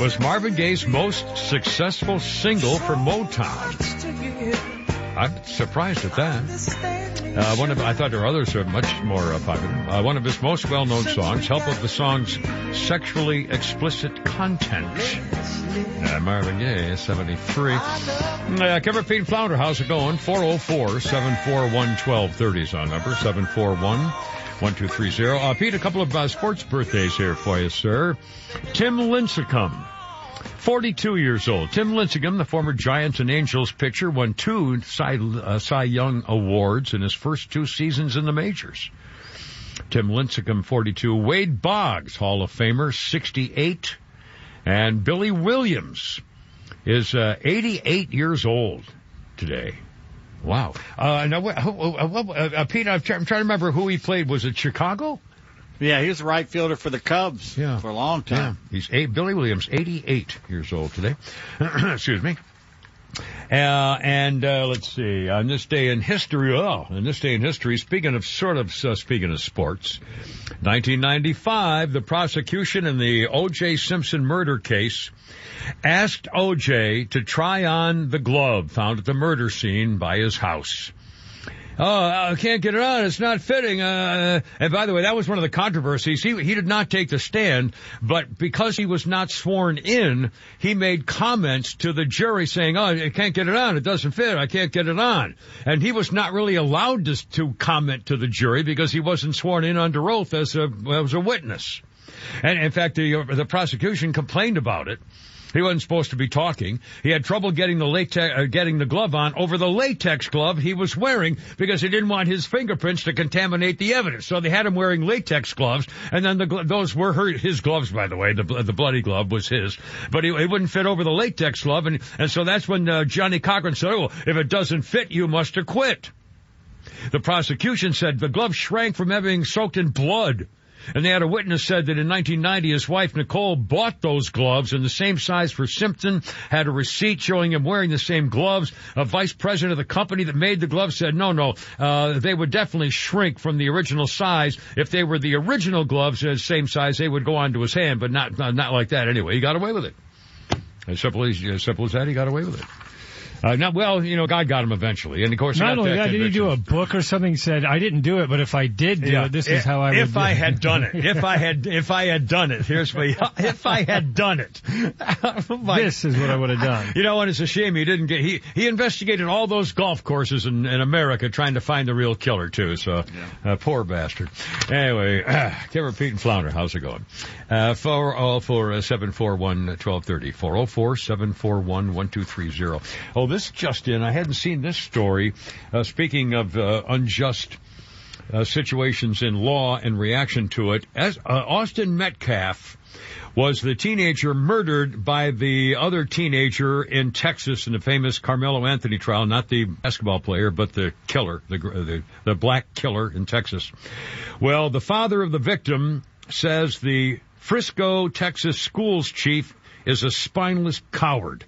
was Marvin Gaye's most successful single for Motown. I'm surprised at that. I thought there were others that are much more popular. One of his most well-known songs, help of the song's sexually explicit content. Marvin Gaye, 73. Kevin Pete and Flounder, how's it going? 404-741-1230 is our number, 741-1230. Pete, a couple of sports birthdays here for you, sir. Tim Lincecum, 42 years old. Tim Lincecum, the former Giants and Angels pitcher, won 2 Cy Young awards in his first 2 seasons in the majors. Tim Lincecum, 42. Wade Boggs, Hall of Famer, 68. And Billy Williams is 88 years old today. Wow. Pete, I'm trying to remember who he played. Was it Chicago? Yeah, he was a right fielder for the Cubs for a long time. Yeah. Billy Williams, 88 years old today. Excuse me. Let's see, on this day in history, speaking of sports, 1995, the prosecution in the O.J. Simpson murder case asked O.J. to try on the glove found at the murder scene by his house. I can't get it on. It's not fitting. And by the way, that was one of the controversies. He did not take the stand, but because he was not sworn in, he made comments to the jury saying, I can't get it on. It doesn't fit. I can't get it on. And he was not really allowed to comment to the jury because he wasn't sworn in under oath as a witness. And in fact, the prosecution complained about it. He wasn't supposed to be talking. He had trouble getting the glove on over the latex glove he was wearing because he didn't want his fingerprints to contaminate the evidence. So they had him wearing latex gloves, and then those were his gloves, by the way. The bloody glove was his, but it wouldn't fit over the latex glove, and so that's when Johnny Cochran said, "Oh, if it doesn't fit, you must acquit." The prosecution said the glove shrank from having soaked in blood. And they had a witness said that in 1990, his wife, Nicole, bought those gloves in the same size for Simpson, had a receipt showing him wearing the same gloves. A vice president of the company that made the gloves said, no, they would definitely shrink from the original size. If they were the original gloves, the same size, they would go onto his hand, but not like that anyway. He got away with it. As simple as that, he got away with it. God got him eventually, and of course. Not only that, did he do a book or something? Said, "I didn't do it, but if I did do it, this is how I would." If I had done it, if I had done it, here's me. If I had done it, this is what I would have done. And it's a shame he didn't get. He investigated all those golf courses in America trying to find the real killer too. So, poor bastard. Anyway, Kevin Pete and Flounder, how's it going? 404-741-1230. 404-741-1230. Oh, this just in. I hadn't seen this story. Speaking of unjust situations in law and reaction to it, as Austin Metcalf was the teenager murdered by the other teenager in Texas in the famous Carmelo Anthony trial, not the basketball player, but the killer, the black killer in Texas. Well, the father of the victim says the Frisco, Texas schools chief is a spineless coward.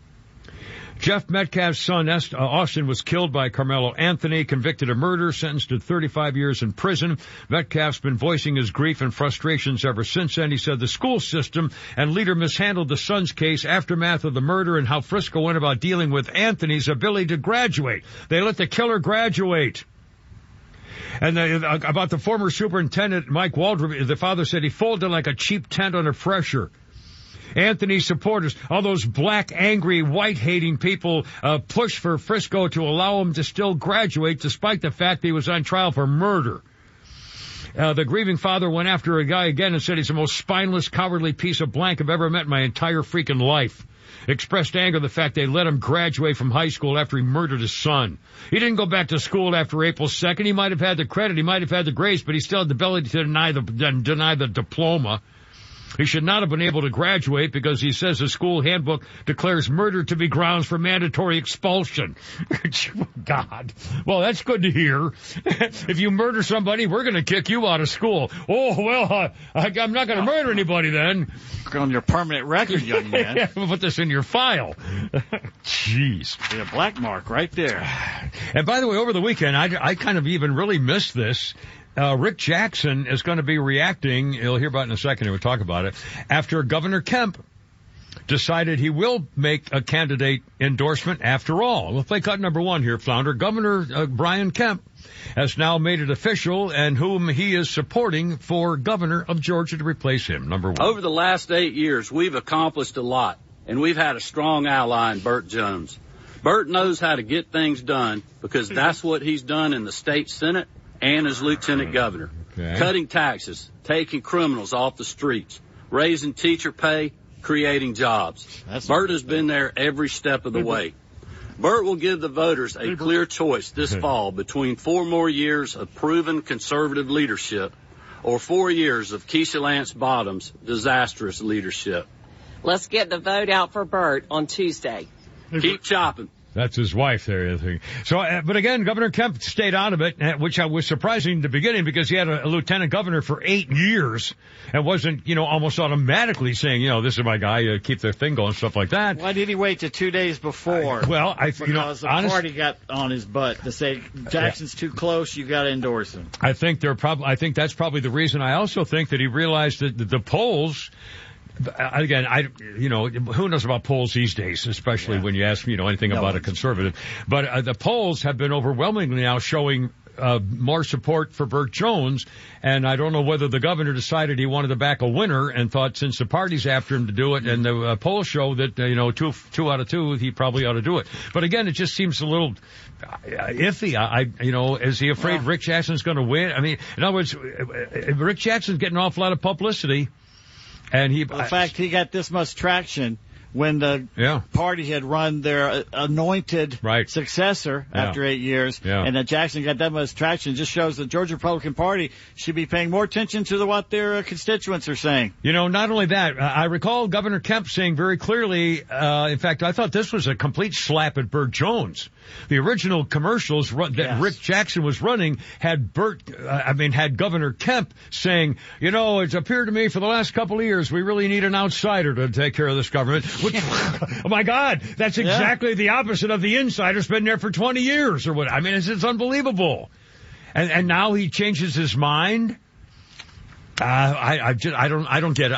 Jeff Metcalf's son, Austin, was killed by Carmelo Anthony, convicted of murder, sentenced to 35 years in prison. Metcalf's been voicing his grief and frustrations ever since then. He said the school system and leader mishandled the son's case, aftermath of the murder, and how Frisco went about dealing with Anthony's ability to graduate. They let the killer graduate. And about the former superintendent, Mike Waldrop, the father said he folded like a cheap tent under pressure. Anthony's supporters, all those black, angry, white-hating people, pushed for Frisco to allow him to still graduate despite the fact he was on trial for murder. The grieving father went after a guy again and said he's the most spineless, cowardly piece of blank I've ever met in my entire freaking life. Expressed anger at the fact they let him graduate from high school after he murdered his son. He didn't go back to school after April 2nd. He might have had the credit, he might have had the grace, but he still had the ability to deny the diploma. He should not have been able to graduate because he says the school handbook declares murder to be grounds for mandatory expulsion. God. Well, that's good to hear. If you murder somebody, we're going to kick you out of school. Oh, well, I'm not going to murder anybody then. On your permanent record, young man. Yeah, we'll put this in your file. Jeez. A black mark right there. And by the way, over the weekend, I kind of even really missed this. Rick Jackson is going to be reacting, you'll hear about it in a second, we'll talk about it, after Governor Kemp decided he will make a candidate endorsement after all. We'll play cut number 1 here, Flounder. Governor Brian Kemp has now made it official and whom he is supporting for governor of Georgia to replace him. Number 1. Over the last 8 years, we've accomplished a lot, and we've had a strong ally in Burt Jones. Burt knows how to get things done because that's what he's done in the state Senate and as lieutenant governor. Okay. Cutting taxes, taking criminals off the streets, raising teacher pay, creating jobs. Burt has been there every step of the way. Burt will give the voters a clear choice this fall between 4 more years of proven conservative leadership or 4 years of Keisha Lance Bottoms' disastrous leadership. Let's get the vote out for Burt on Tuesday. Keep chopping. That's his wife there, I think. So, but again, Governor Kemp stayed out of it, which was surprising in the beginning because he had a lieutenant governor for 8 years and wasn't, almost automatically saying, this is my guy, keep their thing going, stuff like that. Why did he wait till 2 days before? Because the party got on his butt to say Jackson's too close, you got to endorse him. I think that's probably the reason. I also think that he realized that the polls. Again, who knows about polls these days, especially when you ask, anything about a conservative. But the polls have been overwhelmingly now showing more support for Burt Jones, and I don't know whether the governor decided he wanted to back a winner and thought since the party's after him to do it, and the polls show that, 2 out of 2, he probably ought to do it. But again, it just seems a little iffy. Is he afraid Rick Jackson's going to win? I mean, in other words, Rick Jackson's getting an awful lot of publicity. And the fact he got this much traction when the party had run their anointed successor after 8 years, and that Jackson got that much traction just shows the Georgia Republican Party should be paying more attention to what their constituents are saying. Not only that, I recall Governor Kemp saying very clearly, in fact, I thought this was a complete slap at Burt Jones. The original commercials that Rick Jackson was running had Governor Kemp saying, it's appeared to me for the last couple of years we really need an outsider to take care of this government. Which, oh my God, that's exactly the opposite of the insider's been there for 20 years or what. I mean, it's unbelievable. And now he changes his mind. I don't get it.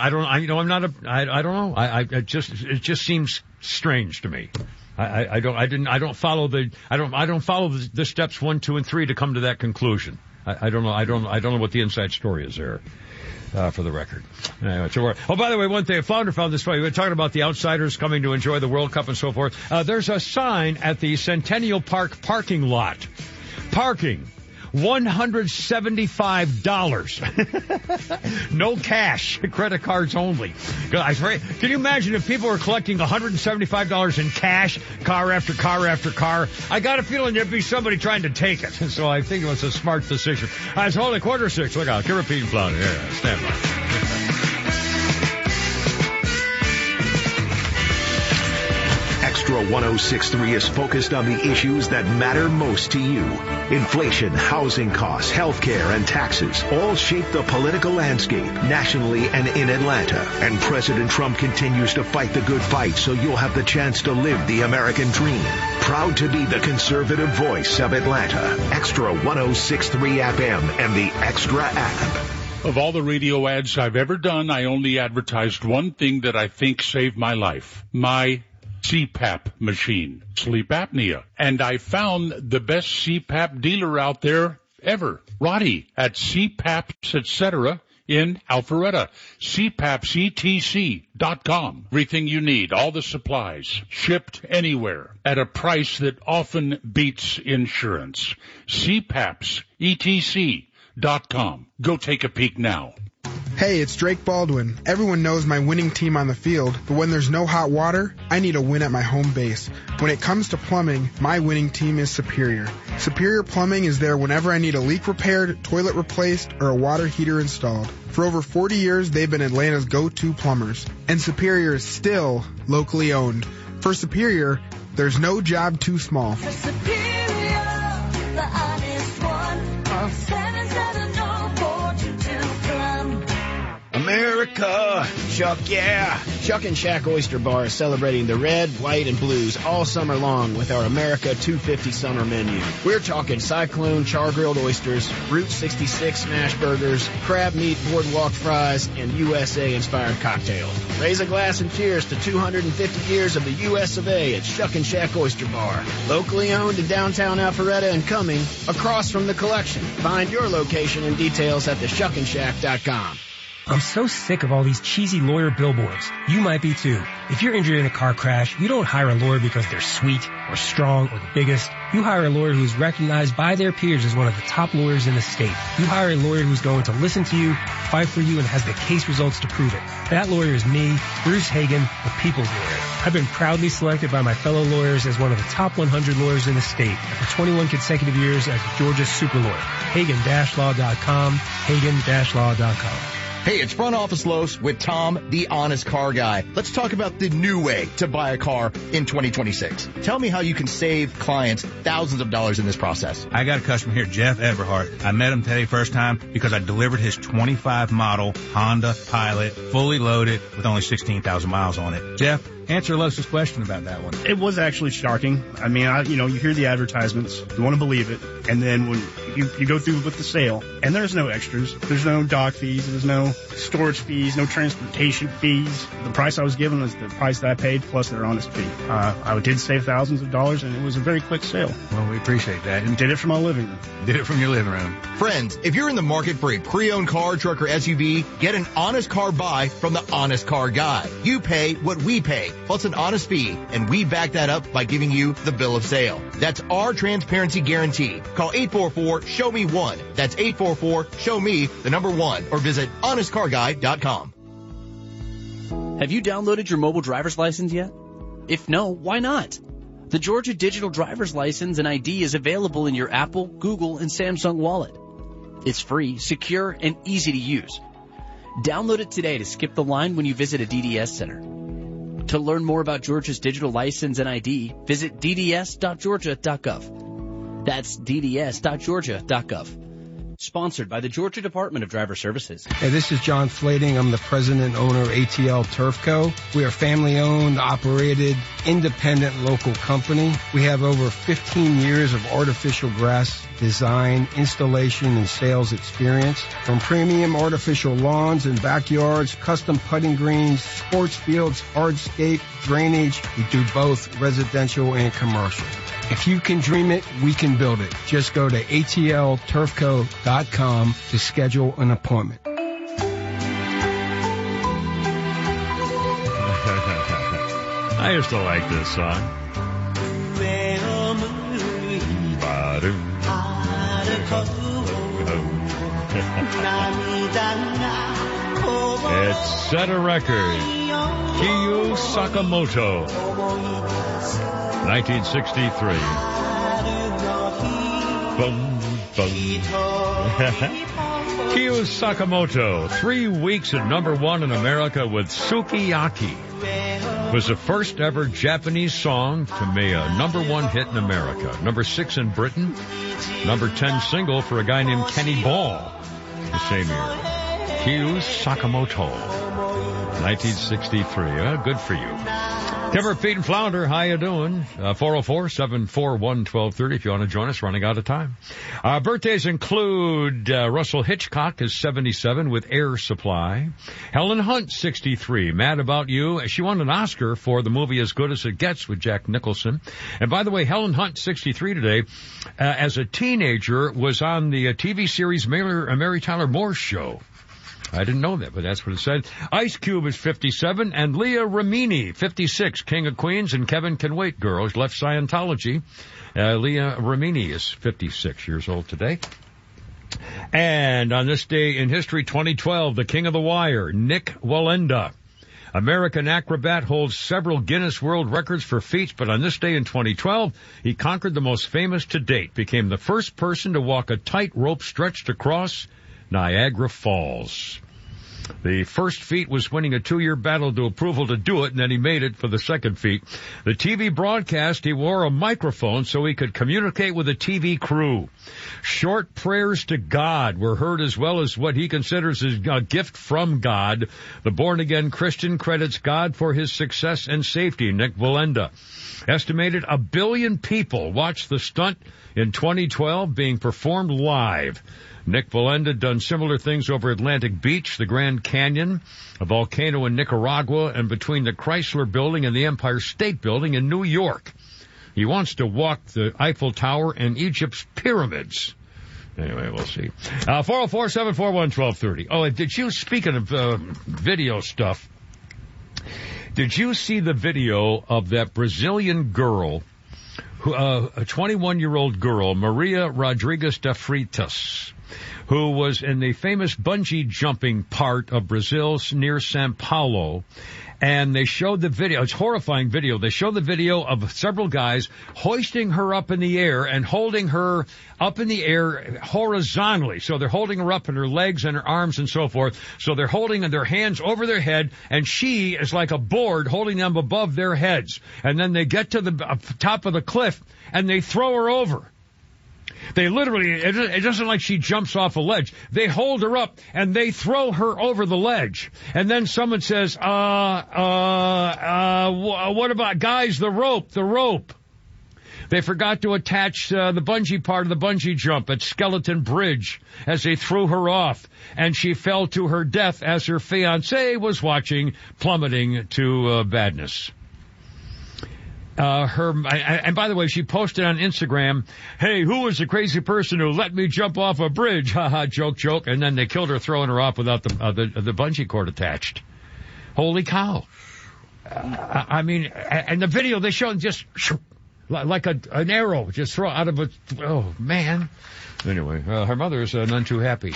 It just seems strange to me. I don't follow the steps 1, 2, and 3 to come to that conclusion. I don't know what the inside story is there. For the record. Anyway, by the way, one thing, Flounder found this funny. We were talking about the outsiders coming to enjoy the World Cup and so forth. There's a sign at the Centennial Park parking lot. Parking. $175. No cash. Credit cards only. Can you imagine if people were collecting $175 in cash, car after car after car? I got a feeling there'd be somebody trying to take it. So I think it was a smart decision. It's only 5:45. Look out. Keep repeating, Flounder. Yeah, stand by. Extra 106.3 is focused on the issues that matter most to you. Inflation, housing costs, healthcare, and taxes all shape the political landscape nationally and in Atlanta. And President Trump continues to fight the good fight so you'll have the chance to live the American dream. Proud to be the conservative voice of Atlanta. Extra 106.3 FM and the Extra app. Of all the radio ads I've ever done, I only advertised one thing that I think saved my life. My CPAP machine, sleep apnea. And I found the best CPAP dealer out there ever, Roddy, at CPAPs, etc. in Alpharetta. CPAPsETC.com. Everything you need, all the supplies, shipped anywhere at a price that often beats insurance. CPAPsETC.com. Go take a peek now. Hey, it's Drake Baldwin. Everyone knows my winning team on the field, but when there's no hot water, I need a win at my home base. When it comes to plumbing, my winning team is Superior. Superior Plumbing is there whenever I need a leak repaired, toilet replaced, or a water heater installed. For over 40 years, they've been Atlanta's go-to plumbers. And Superior is still locally owned. For Superior, there's no job too small. For Superior, the honest one, call 770-4222. America, Shuck, yeah! Shuck and Shack Oyster Bar is celebrating the red, white, and blues all summer long with our America 250 summer menu. We're talking Cyclone char-grilled oysters, Route 66 smash burgers, crab meat boardwalk fries, and USA-inspired cocktails. Raise a glass and cheers to 250 years of the U.S. of A. at Shuck and Shack Oyster Bar. Locally owned in downtown Alpharetta and Cumming, across from the Collection. Find your location and details at theshuckandshack.com. I'm so sick of all these cheesy lawyer billboards. You might be too. If you're injured in a car crash, you don't hire a lawyer because they're sweet or strong or the biggest. You hire a lawyer who's recognized by their peers as one of the top lawyers in the state. You hire a lawyer who's going to listen to you, fight for you, and has the case results to prove it. That lawyer is me, Bruce Hagan, the People's Lawyer. I've been proudly selected by my fellow lawyers as one of the top 100 lawyers in the state after 21 consecutive years as Georgia's super lawyer. Hagan-law.com, Hagan-law.com. Hey, it's Front Office Los with Tom, the Honest Car Guy. Let's talk about the new way to buy a car in 2026. Tell me how you can save clients thousands of dollars in this process. I got a customer here, Jeff Everhart. I met him today first time because I delivered his 25 model Honda Pilot, fully loaded with only 16,000 miles on it. Jeff, answer Los's question about that one. It was actually shocking. I mean, you hear the advertisements, you want to believe it, and then when you go through with the sale, and there's no extras, there's no dock fees, there's no storage fees, no transportation fees. The price I was given was the price that I paid plus their honest fee. I did save thousands of dollars, and it was a very quick sale. Well, we appreciate that. And did it from my living room. Did it from your living room. Friends, if you're in the market for a pre-owned car, truck, or SUV, get an honest car buy from the Honest Car Guy. You pay what we pay, plus an honest fee, and we back that up by giving you the bill of sale. That's our transparency guarantee. Call 844-SHOW-ME-1. That's 844-SHOW-ME-1, or visit honestcarguy.com. Have you downloaded your mobile driver's license yet? If no, why not? The Georgia Digital Driver's License and ID is available in your Apple, Google, and Samsung wallet. It's free, secure, and easy to use. Download it today to skip the line when you visit a DDS center. To learn more about Georgia's digital license and ID, visit dds.georgia.gov. That's dds.georgia.gov. Sponsored by the Georgia Department of Driver Services. Hey, this is John Flading. I'm the president and owner of ATL Turf Co. We are family-owned, operated, independent local company. We have over 15 years of artificial grass design, installation, and sales experience. From premium artificial lawns and backyards, custom putting greens, sports fields, hardscape, drainage, we do both residential and commercial. If you can dream it, we can build it. Just go to atlturfco.com to schedule an appointment. I used to like this song. It set a record. Kiyu Sakamoto, 1963. Boom, boom. Kiyu Sakamoto, 3 weeks at number 1 in America with Sukiyaki. Was the first ever Japanese song to make a number 1 hit in America. Number 6 in Britain. Number 10 single for a guy named Kenny Ball the same year. Kiyu Sakamoto, 1963. Good for you. Timber, Pete, and Flounder, how you doing? 404-741-1230 if you want to join us. Running out of time. Birthdays include Russell Hitchcock is 77 with Air Supply. Helen Hunt, 63. Mad About You. She won an Oscar for the movie As Good as It Gets with Jack Nicholson. And by the way, Helen Hunt, 63 today, as a teenager, was on the TV series Mary Tyler Moore's Show. I didn't know that, but that's what it said. Ice Cube is 57, and Leah Remini, 56, King of Queens, and Kevin Can Wait Girls, left Scientology. Leah Remini is 56 years old today. And on this day in history, 2012, the King of the Wire, Nick Wallenda. American acrobat, holds several Guinness World Records for feats, but on this day in 2012, he conquered the most famous to date, became the first person to walk a tightrope stretched across Niagara Falls. The first feat was winning a 2-year battle to approval to do it, and then he made it for the second feat. The TV broadcast, he wore a microphone so he could communicate with the TV crew. Short prayers to God were heard, as well as what he considers a gift from God. The born-again Christian credits God for his success and safety. Nick Valenda. Estimated 1 billion people watched the stunt in 2012 being performed live. Nick Valenda done similar things over Atlantic Beach, the Grand Canyon, a volcano in Nicaragua, and between the Chrysler Building and the Empire State Building in New York. He wants to walk the Eiffel Tower and Egypt's pyramids. Anyway, we'll see. 404-741-1230. Oh, did you, speaking of video stuff, did you see the video of that Brazilian girl, a 21-year-old girl, Maria Rodrigues da Freitas, who was in the famous bungee jumping part of Brazil near Sao Paulo? And they showed the video. It's a horrifying video. They showed the video of several guys hoisting her up in the air and holding her up in the air horizontally. So they're holding her up in her legs and her arms and so forth. So they're holding their hands over their head, and she is like a board holding them above their heads. And then they get to the top of the cliff, and they throw her over. They literally, it isn't like she jumps off a ledge. They hold her up and they throw her over the ledge. And then someone says, what about, guys, the rope. They forgot to attach the bungee part of the bungee jump at Skeleton Bridge as they threw her off. And she fell to her death as her fiancé was watching, plummeting to badness. And by the way, she posted on Instagram, "Hey, who was the crazy person who let me jump off a bridge?" Haha, joke. And then they killed her throwing her off without the bungee cord attached. Holy cow. I mean, and the video they showed just like an arrow just throw out of a, oh man. Anyway, her mother is none too happy.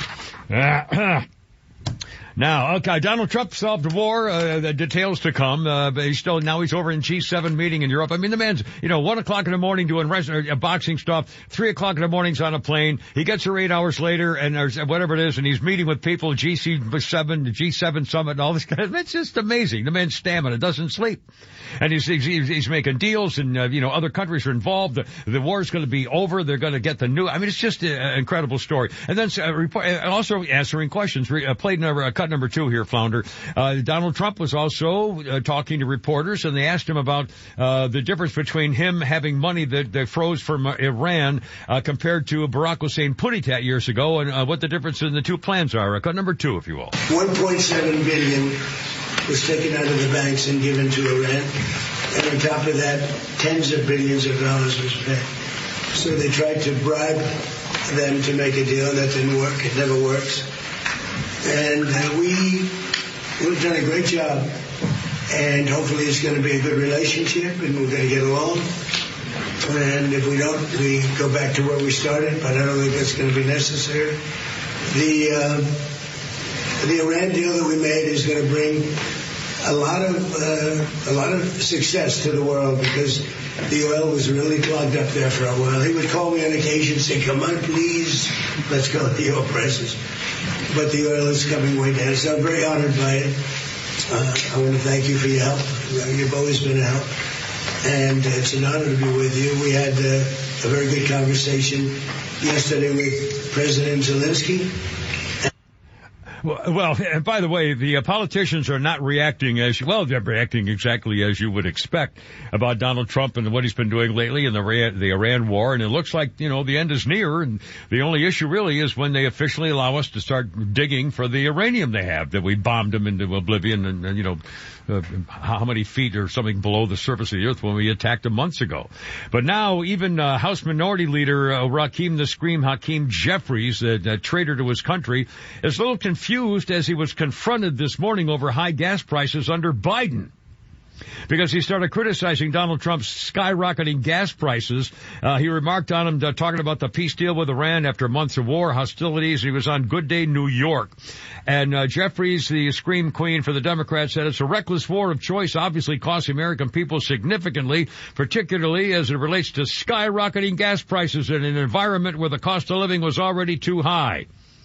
Now, okay, Donald Trump solved the war, the details to come, but he's over in G7 meeting in Europe. I mean, the man's, 1 o'clock in the morning doing boxing stuff, 3 o'clock in the morning's on a plane, he gets here 8 hours later, and there's whatever it is, and he's meeting with people, G7, the G7 summit, and all this kind of, it's just amazing. The man's stamina doesn't sleep. And he's making deals, and, other countries are involved. The war's going to be over. They're going to get the new, I mean, it's just an incredible story. And then, also answering questions, played cut number 2 here, Flounder. Donald Trump was also talking to reporters, and they asked him about the difference between him having money that froze from Iran compared to Barack Hussein Punitat years ago, and what the difference in the two plans are. Cut number 2, if you will. $1.7 billion was taken out of the banks and given to Iran, and on top of that, tens of billions of dollars was paid. So they tried to bribe them to make a deal. That didn't work. It never works. And we've done a great job, and hopefully it's going to be a good relationship, and we're going to get along. And if we don't, we go back to where we started, but I don't think that's going to be necessary. The Iran deal that we made is going to bring a lot of success to the world, because the oil was really clogged up there for a while. He would call me on occasion and say, "Come on, please, let's go to the oil prices." But the oil is coming way down, so I'm very honored by it. I want to thank you for your help. You've always been a help, and it's an honor to be with you. We had a very good conversation yesterday with President Zelensky. Well, and by the way, the politicians are not reacting they're reacting exactly as you would expect about Donald Trump and what he's been doing lately in the Iran war. And it looks like, the end is near. And the only issue really is when they officially allow us to start digging for the uranium they have, that we bombed them into oblivion and how many feet or something below the surface of the earth when we attacked them months ago. But now even House Minority Leader Hakeem Jeffries, a traitor to his country, is a little confused as he was confronted this morning over high gas prices under Biden, because he started criticizing Donald Trump's skyrocketing gas prices. He remarked on him talking about the peace deal with Iran after months of war, hostilities. He was on Good Day New York. And Jeffries, the scream queen for the Democrats, said it's a reckless war of choice, obviously costs the American people significantly, particularly as it relates to skyrocketing gas prices in an environment where the cost of living was already too high.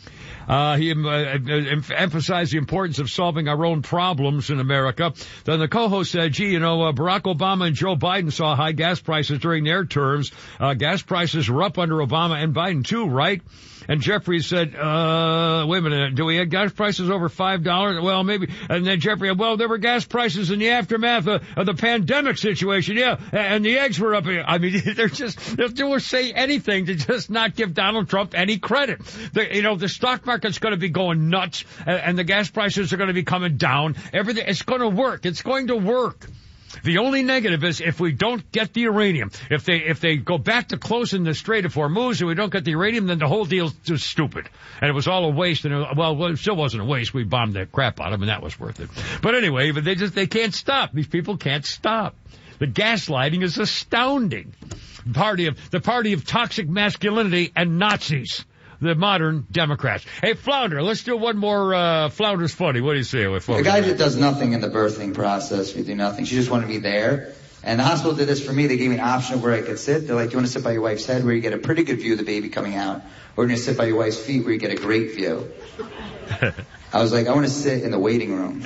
He emphasized the importance of solving our own problems in America. Then the co-host said, Barack Obama and Joe Biden saw high gas prices during their terms. Gas prices were up under Obama and Biden too, right? And Jeffrey said, wait a minute, do we have gas prices over $5? Well, maybe. And then Jeffrey, well, there were gas prices in the aftermath of the pandemic situation, yeah, and the eggs were up. I mean, they'll say anything to just not give Donald Trump any credit. The stock market's going to be going nuts, and the gas prices are going to be coming down. Everything, it's going to work. It's going to work. The only negative is if we don't get the uranium. If they go back to closing the Strait of Hormuz and we don't get the uranium, then the whole deal's just stupid. And it was all a waste. And it still wasn't a waste. We bombed the crap out of them, and that was worth it. But anyway, they can't stop. These people can't stop. The gaslighting is astounding. The party of toxic masculinity and Nazis. The modern Democrats. Hey, Flounder, let's do one more Flounder's Funny. What do you say? The guy that does nothing in the birthing process, we do nothing. She just wanted to be there. And the hospital did this for me. They gave me an option of where I could sit. They're like, do you want to sit by your wife's head where you get a pretty good view of the baby coming out? Or do you want to sit by your wife's feet where you get a great view? I was like, I want to sit in the waiting room.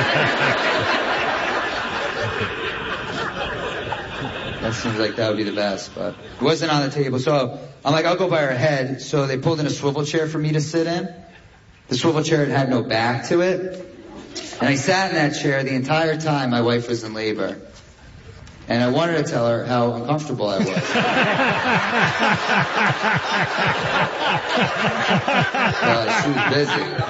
That seems like that would be the best, but it wasn't on the table. So I'm like, I'll go by her head. So they pulled in a swivel chair for me to sit in. The swivel chair had no back to it. And I sat in that chair the entire time my wife was in labor. And I wanted to tell her how uncomfortable I was. She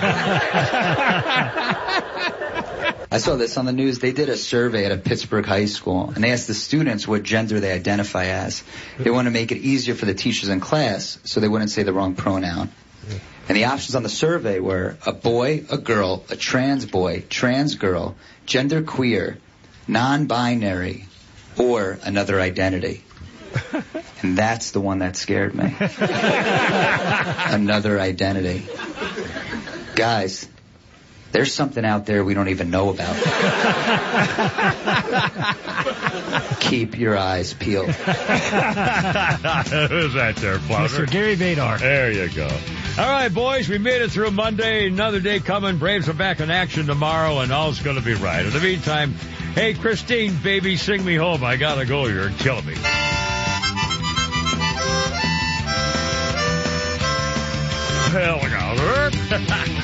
was busy. I saw this on the news. They did a survey at a Pittsburgh high school, and they asked the students what gender they identify as. They want to make it easier for the teachers in class so they wouldn't say the wrong pronoun. And the options on the survey were a boy, a girl, a trans boy, trans girl, gender queer, non-binary, or another identity. And that's the one that scared me. Another identity. Guys, there's something out there we don't even know about. Keep your eyes peeled. Who's that there, Flounder? Mr. Gary Vadar. There you go. All right, boys, we made it through Monday. Another day coming. Braves are back in action tomorrow, and all's going to be right. In the meantime, hey, Christine, baby, sing me home. I got to go. You're killing me. Hell, no.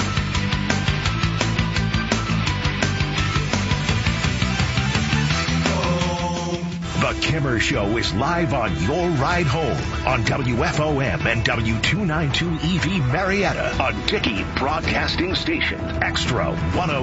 The Kimmer Show is live on your ride home on WFOM and W292 EV Marietta, a Dickey Broadcasting Station, Extra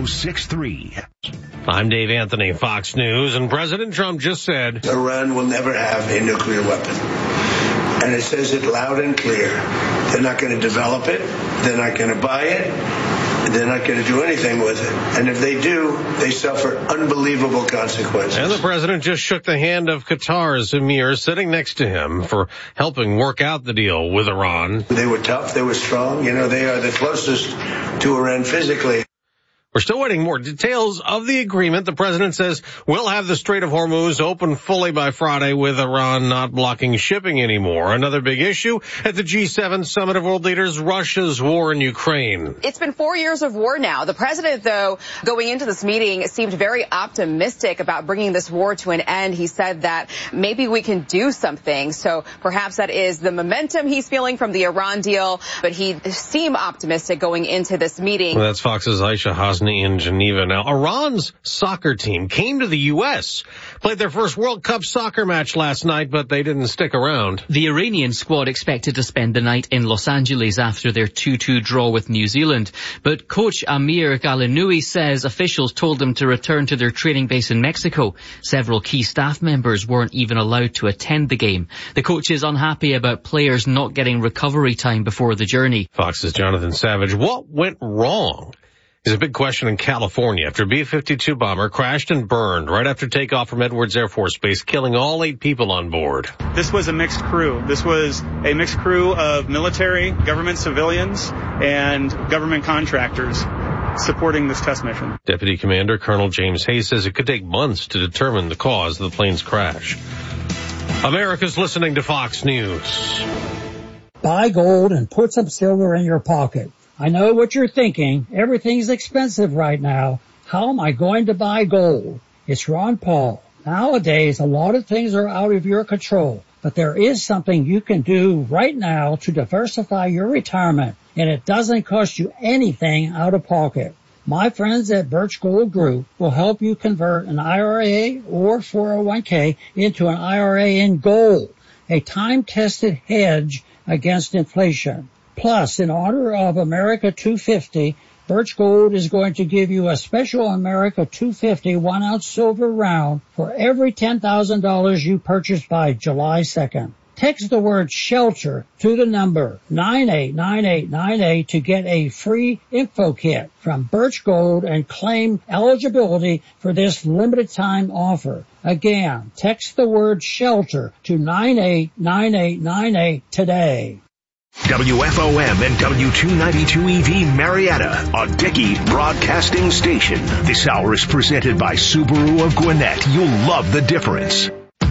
106.3. I'm Dave Anthony, Fox News, and President Trump just said Iran will never have a nuclear weapon. And it says it loud and clear. They're not going to develop it. They're not going to buy it. They're not going to do anything with it. And if they do, they suffer unbelievable consequences. And the president just shook the hand of Qatar's emir sitting next to him for helping work out the deal with Iran. They were tough. They were strong. You know, they are the closest to Iran physically. We're still waiting more details of the agreement. The president says we'll have the Strait of Hormuz open fully by Friday with Iran not blocking shipping anymore. Another big issue at the G7 summit of world leaders, Russia's war in Ukraine. It's been 4 years of war now. The president, though, going into this meeting, seemed very optimistic about bringing this war to an end. He said that maybe we can do something. So perhaps that is the momentum he's feeling from the Iran deal. But he seemed optimistic going into this meeting. Well, that's Fox's Aisha Hasni in Geneva. Now, Iran's soccer team came to the U.S., played their first World Cup soccer match last night, but they didn't stick around. The Iranian squad expected to spend the night in Los Angeles after their 2-2 draw with New Zealand. But coach Amir Galinoui says officials told them to return to their training base in Mexico. Several key staff members weren't even allowed to attend the game. The coach is unhappy about players not getting recovery time before the journey. Fox's Jonathan Savage. What went wrong? Is a big question in California after a B-52 bomber crashed and burned right after takeoff from Edwards Air Force Base, killing all 8 people on board. This was a mixed crew. This was a mixed crew of military, government civilians, and government contractors supporting this test mission. Deputy Commander Colonel James Hayes says it could take months to determine the cause of the plane's crash. America's listening to Fox News. Buy gold and put some silver in your pocket. I know what you're thinking. Everything's expensive right now. How am I going to buy gold? It's Ron Paul. Nowadays, a lot of things are out of your control, but there is something you can do right now to diversify your retirement, and it doesn't cost you anything out of pocket. My friends at Birch Gold Group will help you convert an IRA or 401k into an IRA in gold, a time-tested hedge against inflation. Plus, in honor of America 250, Birch Gold is going to give you a special America 250 1-ounce silver round for every $10,000 you purchase by July 2nd. Text the word SHELTER to the number 989898 to get a free info kit from Birch Gold and claim eligibility for this limited time offer. Again, text the word SHELTER to 989898 today. WFOM and W292EV Marietta, a Dickey broadcasting station. This hour is presented by Subaru of Gwinnett. You'll love the difference.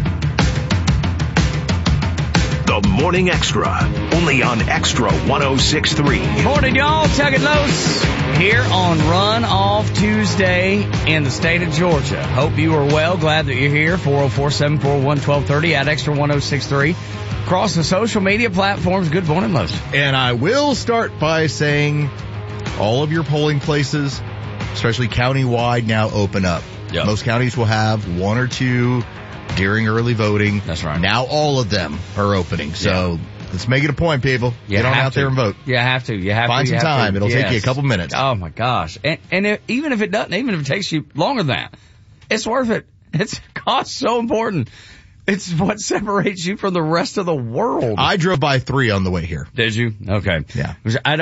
The Morning Extra, only on Extra 106.3. Morning, y'all. Tug it loose here on Run Off Tuesday in the state of Georgia. Hope you are well. Glad that you're here. 404-741-1230 at Extra 106.3. Across the social media platforms. Good morning, Los. And I will start by saying all of your polling places, especially county-wide, now open up. Yep. Most counties will have one or two during early voting. That's right. Now all of them are opening. So let's make it a point, people. Get on out there and vote. You have to. You have Find to. some time. It'll take you a couple minutes. Oh, my gosh. And even if it doesn't, even if it takes you longer than that, it's worth it. It's cost so important. It's what separates you from the rest of the world. I drove by 3 on the way here. Did you? Okay. Yeah.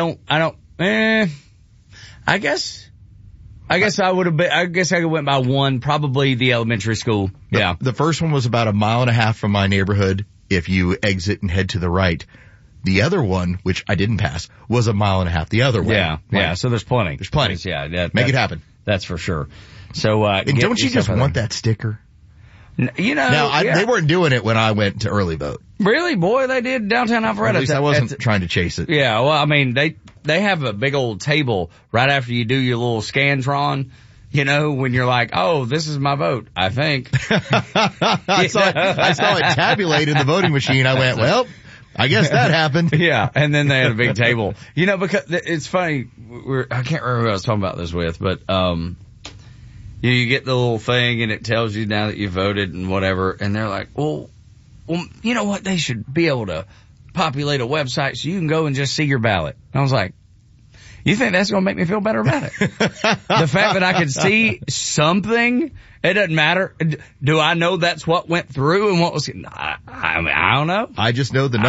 I guess I would have been, I guess I went by 1, probably the elementary school. Yeah. The first one was about 1.5 miles from my neighborhood if you exit and head to the right. The other one, which I didn't pass, was 1.5 miles the other way. Yeah. Yeah. So there's plenty. There's plenty. Make it happen. That's for sure. So, and don't you just want that sticker? You know, now, they weren't doing it when I went to early vote. Really? Boy, they did downtown Alpharetta. At least I wasn't trying to chase it. Yeah, well, I mean, they have a big old table right after you do your little Scantron, you know, when you're like, oh, this is my vote, I think. I saw it tabulate in the voting machine. I went, well, I guess that happened. Yeah, and then they had a big table. You know, because it's funny, I can't remember who I was talking about this with, but, you get the little thing and it tells you now that you voted and whatever, and they're like, well, you know what? They should be able to populate a website so you can go and just see your ballot. And I was like, you think that's going to make me feel better about it? The fact that I could see something, it doesn't matter. Do I know that's what went through and what was, I mean, I don't know. I just know the